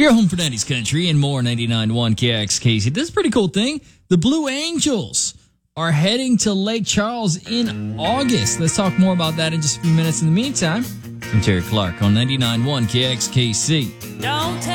Your home for 90s country and more. 99.1 KXKC. This is a pretty cool thing. The Blue Angels are heading to Lake Charles in August. Let's talk more about that in just a few minutes. In the meantime, I'm Terry Clark on 99.1 KXKC. Don't